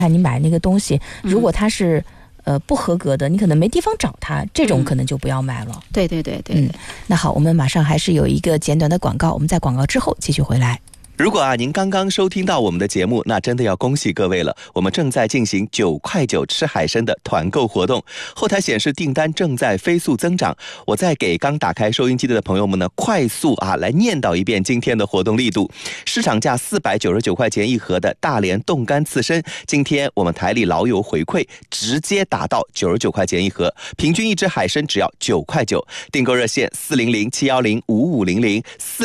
你买那个东西，如果它是不合格的，你可能没地方找它，这种可能就不要买了。 对对对对。 那好，我们马上还是有一个简短的广告，我们在广告之后继续回来。 如果您刚刚收听到我们的节目，那真的要恭喜各位了，我们正在进行9块9吃海参的团购活动，后台显示订单正在飞速增长。我再给刚打开收音机的朋友们呢，快速来念叨一遍今天的活动力度。市场价499块钱一盒的大连冻干刺身，今天我们台里老友回馈直接打到99块钱一盒，平均一只海参只要9块9。订购热线400-710-5500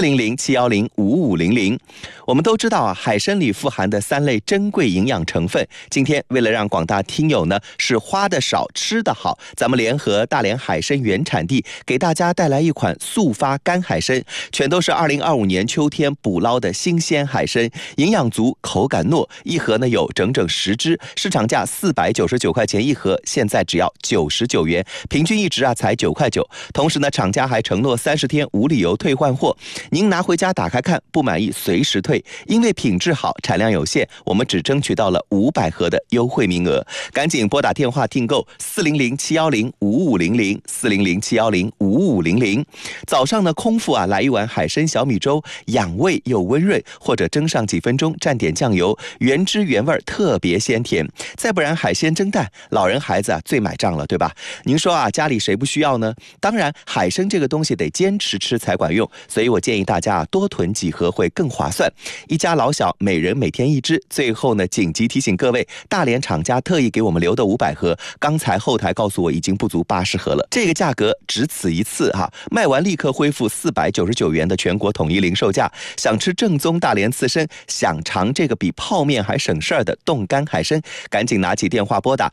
400-710-5500。我们都知道海参里富含的3类珍贵营养成分，今天为了让广大听友呢是花的少吃的好，咱们联合大连海参原产地给大家带来一款速发干海参，全都是2025年秋天捕捞的新鲜海参，营养足，口感糯，一盒呢有整整10只，市场价499块钱一盒，现在只要99元，平均一只才9块9。同时呢，厂家还承诺30天无理由退换货，您拿回家打开看，不满意随时退，因为品质好，产量有限，我们只争取到了500盒的优惠名额，赶紧拨打电话订购400-710-5500 400-710-5500。早上呢，空腹来一碗海参小米粥，养胃又温润，或者蒸上几分钟，蘸点酱油，原汁原味，特别鲜甜。再不然海鲜蒸蛋，老人孩子最买账了，对吧？您说家里谁不需要呢？当然，海参这个东西得坚持吃才管用，所以我建议大家多囤几盒会更划算。一家老小每人每天1只。最后呢，紧急提醒各位，大连厂家特意给我们留的500盒，刚才后台告诉我已经不足80盒了，这个价格只此一次卖完立刻恢复499元的全国统一零售价。想吃正宗大连刺身，想尝这个比泡面还省事儿的冻干海参，赶紧拿起电话拨打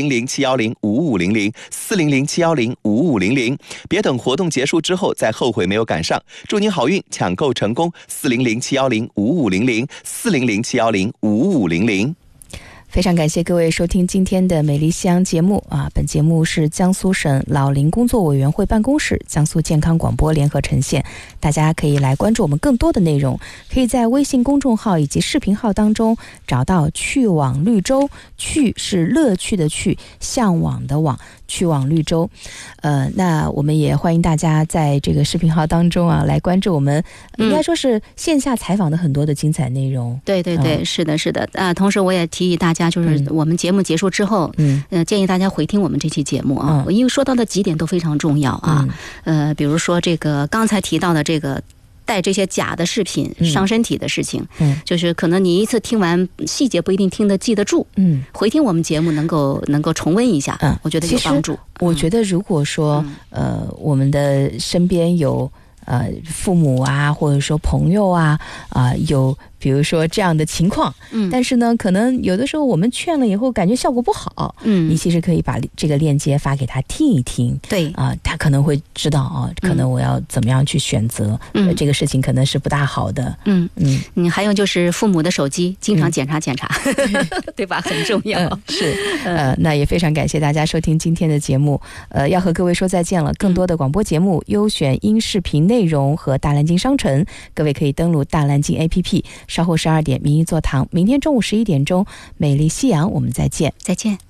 400-710-5500 400-710-5500，别等活动结束之后再后悔没有赶上。祝您好运，抢购成功！400-710-5500 400-710-5500。 非常感谢各位收听今天的美丽夕阳节目本节目是江苏省老龄工作委员会办公室、江苏健康广播联合呈现。大家可以来关注我们更多的内容，可以在微信公众号以及视频号当中找到去往绿洲，去是乐趣的去，向往的往，去往绿洲。那我们也欢迎大家在这个视频号当中来关注我们应该说是线下采访的很多的精彩内容。 对对对，是的是的。同时我也提议大家，就是我们节目结束之后建议大家回听我们这期节目因为说到的几点都非常重要比如说这个刚才提到的这个带这些假的视频伤身体的事情，就是可能你一次听完细节不一定听得记得住，回听我们节目能够重温一下，我觉得有帮助。 我觉得如果说我们的身边有父母或者说朋友有比如说这样的情况，但是呢可能有的时候我们劝了以后感觉效果不好，你其实可以把这个链接发给他听一听， 对他可能会知道可能我要怎么样去选择，这个事情可能是不大好的。 还有就是父母的手机经常检查检查，对吧？很重要。 是那也非常感谢大家收听今天的节目，要和各位说再见了。更多的广播节目、优选音视频内容和大蓝鲸商城，各位可以登录大蓝鲸 APP。稍后12点，民意座堂，明天中午11点钟，美丽夕阳，我们再见。 再见。